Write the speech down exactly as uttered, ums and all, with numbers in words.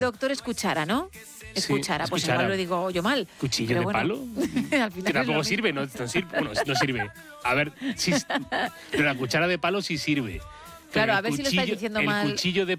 Doctor es cuchara, ¿no? Es Sí, cuchara, es pues cuchara. igual lo digo yo mal. ¿Cuchillo Pero de bueno, palo? al final Que es lo tampoco mismo. sirve, no, no sirve. Bueno, no sirve. A ver, sí, pero la cuchara de palo sí sirve. Claro, Pero a el ver si lo estáis cuchillo- diciendo el mal. cuchillo de